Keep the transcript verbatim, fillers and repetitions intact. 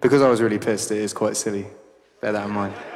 Because I was really pissed, it is quite silly. Bear that in mind.